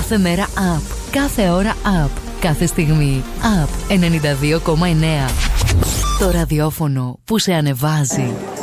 Κάθε μέρα up. Κάθε ώρα up. Κάθε στιγμή up. 92,9. Το ραδιόφωνο που σε ανεβάζει.